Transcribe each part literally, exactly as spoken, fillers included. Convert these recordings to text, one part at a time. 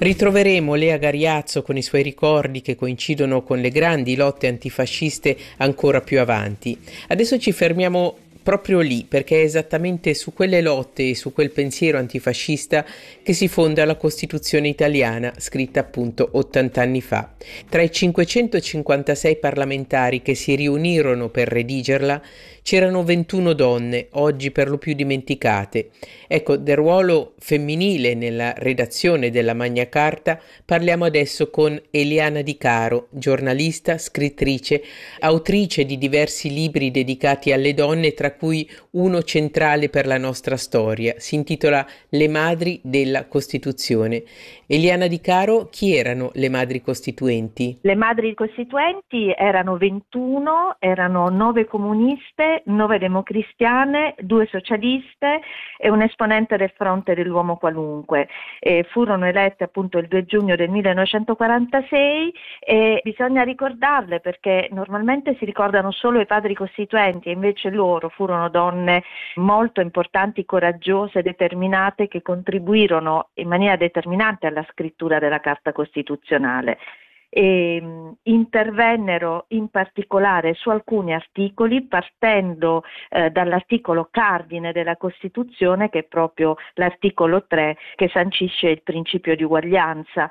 Ritroveremo Lea Gariazzo con i suoi ricordi che coincidono con le grandi lotte antifasciste ancora più avanti. Adesso ci fermiamo proprio lì, perché è esattamente su quelle lotte e su quel pensiero antifascista che si fonda la Costituzione italiana, scritta appunto ottanta anni fa. Tra i cinquecentocinquantasei parlamentari che si riunirono per redigerla c'erano ventuno donne, oggi per lo più dimenticate. Ecco, del ruolo femminile nella redazione della Magna Carta parliamo adesso con Eliana Di Caro, giornalista, scrittrice, autrice di diversi libri dedicati alle donne, tra cui uno centrale per la nostra storia. Si intitola Le madri della Costituzione. Eliana Di Caro, chi erano le madri costituenti? Le madri costituenti erano ventuno, erano nove comuniste, nove democristiane, due socialiste e un esponente del Fronte dell'Uomo Qualunque. E furono elette appunto il due giugno del millenovecentoquarantasei e bisogna ricordarle perché normalmente si ricordano solo i padri costituenti e invece loro furono donne molto importanti, coraggiose, determinate, che contribuirono in maniera determinante alla scrittura della Carta Costituzionale. E mh, intervennero in particolare su alcuni articoli partendo eh, dall'articolo cardine della Costituzione, che è proprio l'articolo tre, che sancisce il principio di uguaglianza.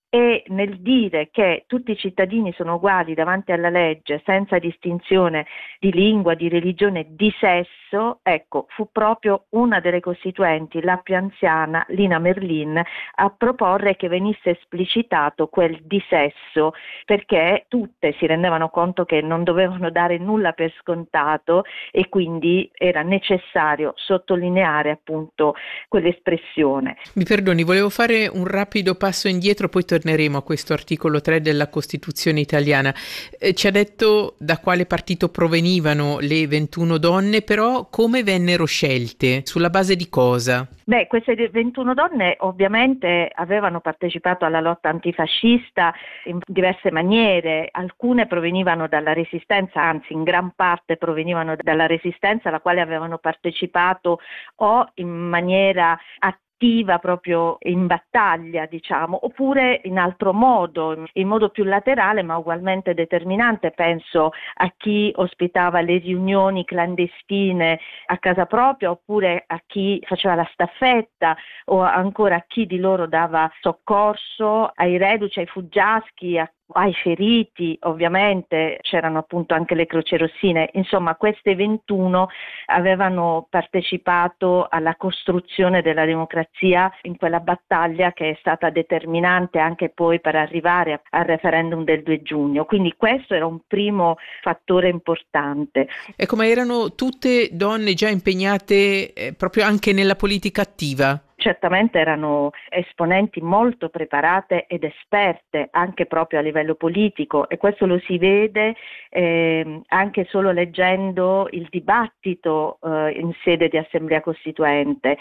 E nel dire che tutti i cittadini sono uguali davanti alla legge senza distinzione di lingua, di religione, di sesso, ecco, fu proprio una delle costituenti, la più anziana, Lina Merlin, a proporre che venisse esplicitato quel di sesso, perché tutte si rendevano conto che non dovevano dare nulla per scontato e quindi era necessario sottolineare appunto quell'espressione. Mi perdoni, volevo fare un rapido passo indietro, poi torneremo a questo articolo tre della Costituzione italiana. Eh, ci ha detto da quale partito provenivano le ventuno donne, però come vennero scelte? Sulla base di cosa? Beh, queste ventuno donne ovviamente avevano partecipato alla lotta antifascista in diverse maniere, alcune provenivano dalla Resistenza, anzi in gran parte provenivano dalla Resistenza alla quale avevano partecipato o in maniera attiva proprio in battaglia, diciamo, oppure in altro modo, in modo più laterale ma ugualmente determinante. Penso a chi ospitava le riunioni clandestine a casa propria, oppure a chi faceva la staffetta, o ancora a chi di loro dava soccorso ai reduci, ai fuggiaschi, a ai feriti. Ovviamente c'erano appunto anche le croce rossine. Insomma, queste ventuno avevano partecipato alla costruzione della democrazia in quella battaglia che è stata determinante anche poi per arrivare al referendum del due giugno. Quindi questo era un primo fattore importante. E come erano tutte donne già impegnate eh, proprio anche nella politica attiva? Certamente erano esponenti molto preparate ed esperte anche proprio a livello politico, e questo lo si vede eh, anche solo leggendo il dibattito eh, in sede di Assemblea Costituente.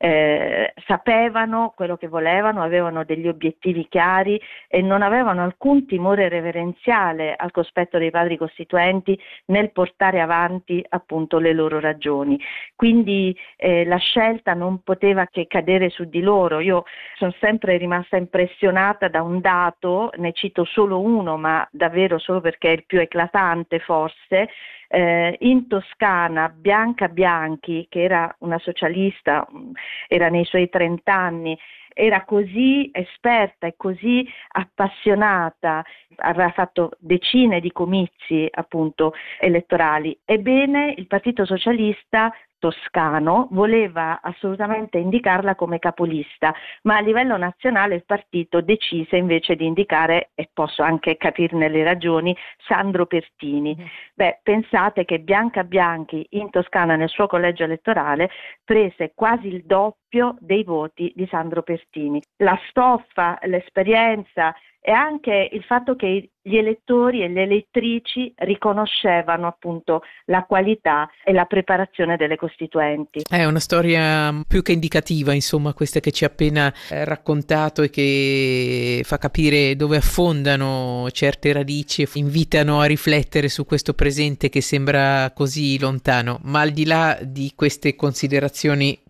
Eh, sapevano quello che volevano, avevano degli obiettivi chiari e non avevano alcun timore reverenziale al cospetto dei padri costituenti nel portare avanti appunto le loro ragioni. Quindi eh, la scelta non poteva che cadere su di loro. Io sono sempre rimasta impressionata da un dato, ne cito solo uno, ma davvero solo perché è il più eclatante forse. Eh, in Toscana Bianca Bianchi, che era una socialista, era nei suoi trent'anni, era così esperta e così appassionata, aveva fatto decine di comizi appunto elettorali. Ebbene, il Partito Socialista toscano voleva assolutamente indicarla come capolista, ma a livello nazionale il partito decise invece di indicare, e posso anche capirne le ragioni, Sandro Pertini. Beh, pensate che Bianca Bianchi in Toscana nel suo collegio elettorale prese quasi il doppio dei voti di Sandro Pertini. La stoffa, l'esperienza e anche il fatto che gli elettori e le elettrici riconoscevano appunto la qualità e la preparazione delle costituenti. È una storia più che indicativa, insomma, questa che ci ha appena eh, raccontato, e che fa capire dove affondano certe radici e invitano a riflettere su questo presente che sembra così lontano. Ma al di là di queste considerazioni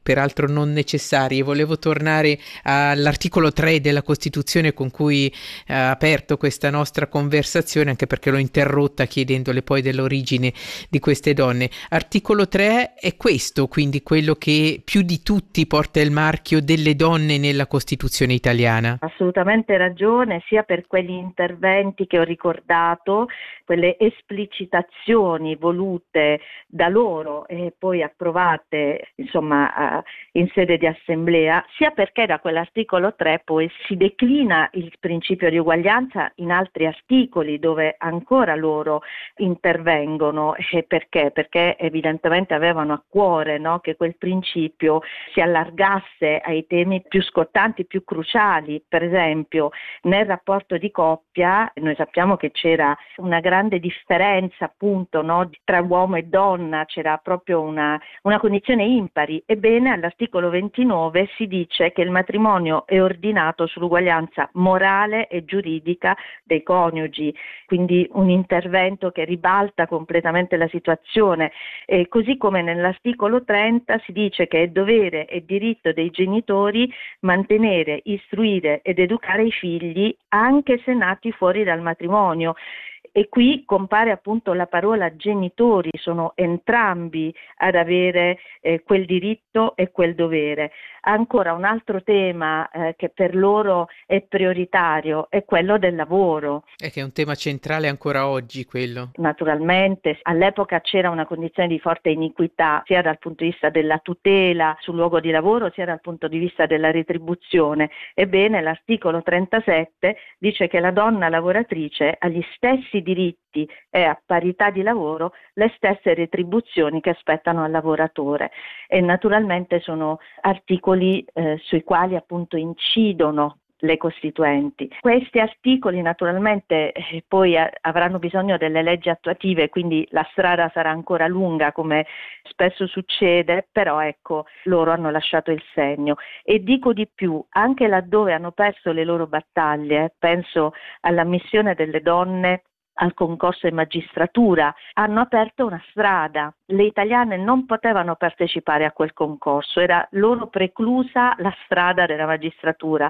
peraltro non necessarie. Volevo tornare all'articolo tre della Costituzione con cui ha aperto questa nostra conversazione, anche perché l'ho interrotta chiedendole poi dell'origine di queste donne. Articolo tre è questo, quindi quello che più di tutti porta il marchio delle donne nella Costituzione italiana. Assolutamente ragione, sia per quegli interventi che ho ricordato, quelle esplicitazioni volute da loro e poi approvate insomma in sede di assemblea, sia perché da quell'articolo tre poi si declina il principio di uguaglianza in altri articoli dove ancora loro intervengono. E perché? Perché evidentemente avevano a cuore, no, che quel principio si allargasse ai temi più scottanti, più cruciali. Per esempio nel rapporto di coppia noi sappiamo che c'era una grande differenza appunto, no, tra uomo e donna, c'era proprio una, una condizione impari. Ebbene all'articolo ventinove si dice che il matrimonio è ordinato sull'uguaglianza morale e giuridica dei coniugi, quindi un intervento che ribalta completamente la situazione. E così come nell'articolo trenta si dice che è dovere e diritto dei genitori mantenere, istruire ed educare i figli anche se nati fuori dal matrimonio. E qui compare appunto la parola genitori, sono entrambi ad avere eh, quel diritto e quel dovere. Ancora un altro tema eh, che per loro è prioritario è quello del lavoro. È che è un tema centrale ancora oggi quello. Naturalmente all'epoca c'era una condizione di forte iniquità sia dal punto di vista della tutela sul luogo di lavoro sia dal punto di vista della retribuzione. Ebbene l'articolo trentasette dice che la donna lavoratrice ha gli stessi diritti e a parità di lavoro le stesse retribuzioni che aspettano al lavoratore, e naturalmente sono articoli eh, sui quali appunto incidono le costituenti. Questi articoli naturalmente eh, poi a- avranno bisogno delle leggi attuative, quindi la strada sarà ancora lunga come spesso succede, però ecco, loro hanno lasciato il segno. E dico di più, anche laddove hanno perso le loro battaglie, penso all'ammissione delle donne al concorso in magistratura, hanno aperto una strada. Le italiane non potevano partecipare a quel concorso, era loro preclusa la strada della magistratura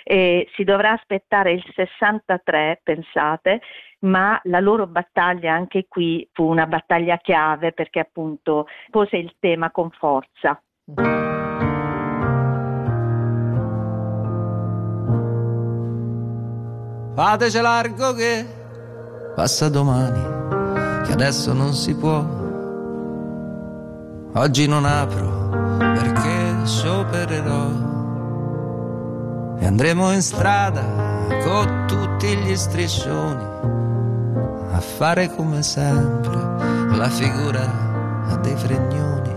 e si dovrà aspettare il sessantatré, pensate, ma la loro battaglia anche qui fu una battaglia chiave perché appunto pose il tema con forza. Fateci largo che passa domani, che adesso non si può. Oggi non apro perché sciopererò e andremo in strada con tutti gli striscioni a fare come sempre la figura dei fregnoni.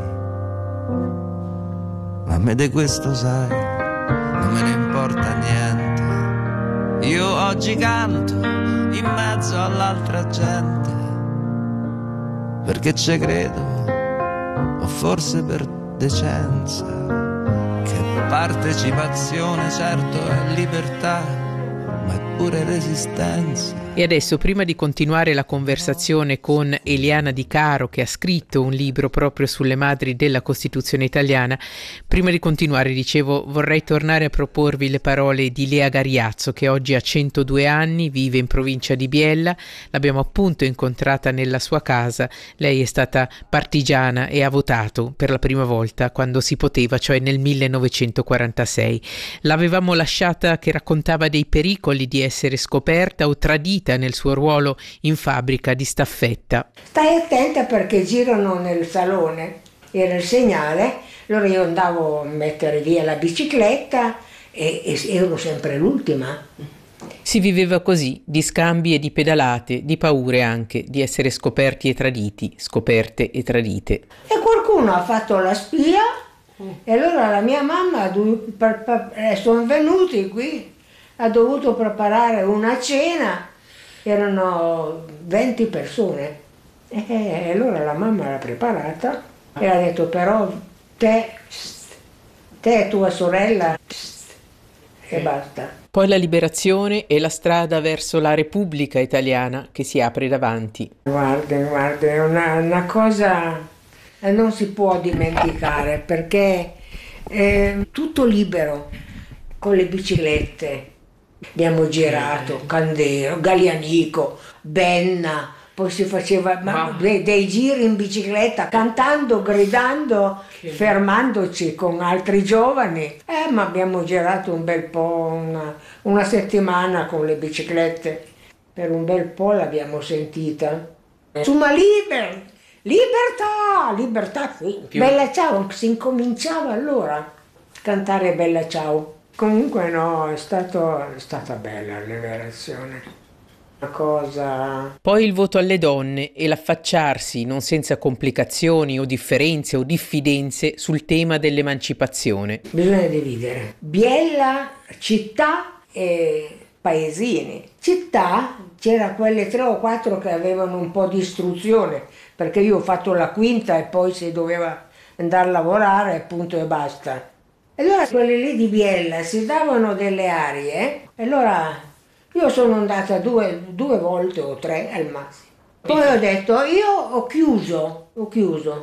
Ma a me di questo sai, non me ne importa niente. Io oggi canto in mezzo all'altra gente perché ci credo, o forse per decenza, che partecipazione certo è libertà, ma è pure resistenza. E adesso, prima di continuare la conversazione con Eliana Di Caro, che ha scritto un libro proprio sulle madri della Costituzione italiana, prima di continuare, dicevo, vorrei tornare a proporvi le parole di Lea Gariazzo, che oggi ha centodue anni, vive in provincia di Biella. L'abbiamo appunto incontrata nella sua casa. Lei è stata partigiana e ha votato per la prima volta quando si poteva, cioè nel millenovecentoquarantasei. L'avevamo lasciata che raccontava dei pericoli di essere scoperta o tradita nel suo ruolo in fabbrica di staffetta. Stai attenta perché girano nel salone, era il segnale, allora io andavo a mettere via la bicicletta e, e ero sempre l'ultima. Si viveva così, di scambi e di pedalate, di paure anche, di essere scoperti e traditi, scoperte e tradite. E qualcuno ha fatto la spia e allora la mia mamma, per, per, per, sono venuti qui, ha dovuto preparare una cena. Erano venti persone e allora la mamma l'ha preparata e ha detto però te, te e tua sorella e basta. Poi la liberazione e la strada verso la Repubblica italiana che si apre davanti. Guarda, guarda, è una, una cosa che non si può dimenticare perché eh, tutto libero, con le biciclette. Abbiamo girato Candero, Gaglianico, Benna, poi si faceva ma, dei, dei giri in bicicletta, cantando, gridando, che fermandoci con altri giovani. Eh, ma abbiamo girato un bel po', una, una settimana con le biciclette, per un bel po' l'abbiamo sentita. Insomma, liber, libertà, libertà, sì. Bella ciao, si incominciava allora a cantare Bella ciao. Comunque no, è, stato, è stata bella la liberazione, una cosa... Poi il voto alle donne e l'affacciarsi, non senza complicazioni o differenze o diffidenze, sul tema dell'emancipazione. Bisogna dividere Biella, città e paesini. Città, c'era quelle tre o quattro che avevano un po' di istruzione, perché io ho fatto la quinta e poi si doveva andare a lavorare, punto e basta. Allora quelli lì di Biella si davano delle arie, e allora io sono andata due, due volte o tre al massimo. Poi ho detto, io ho chiuso, ho chiuso.